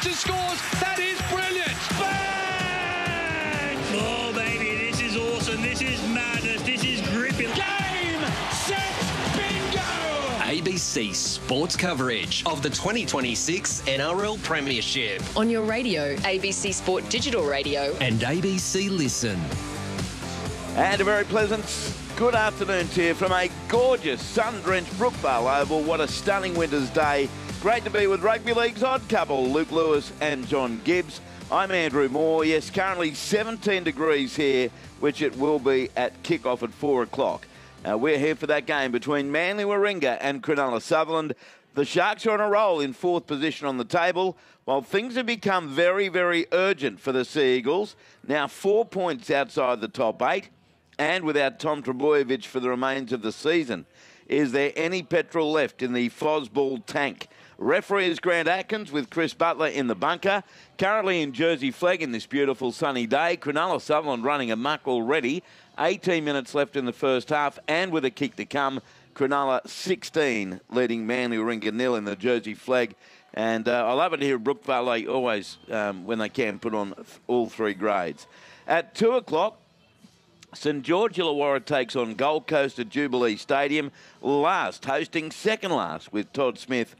Scores. That is brilliant. Bang! Oh, baby, this is awesome. This is madness. This is gripping. Game, set, bingo! ABC Sports coverage of the 2026 NRL Premiership. On your radio, ABC Sport Digital Radio. And ABC Listen. And a very pleasant good afternoon to you from a gorgeous sun-drenched Brookvale Oval. What a stunning winter's day. Great to be with Rugby League's odd couple, Luke Lewis and John Gibbs. I'm Andrew Moore. Yes, currently 17 degrees here, which it will be at kick-off at 4 o'clock. We're here for that game between Manly Warringah and Cronulla Sutherland. The Sharks are on a roll in fourth position on the table, while things have become very, very urgent for the Sea Eagles. Now 4 points outside the top 8, and without Tom Trbojevic for the remains of the season. Is there any petrol left in the Fosball tank? Referee is Grant Atkins with Chris Butler in the bunker. Currently in Jersey Flegg in this beautiful sunny day. Cronulla Sutherland running amok already. 18 minutes left in the first half, and with a kick to come, Cronulla 16 leading Manly Warringah 0 in the Jersey Flegg. And I love it here at Brookvale. They always, when they can, put on all three grades. At 2 o'clock, St George Illawarra takes on Gold Coast at Jubilee Stadium. Last hosting second last with Todd Smith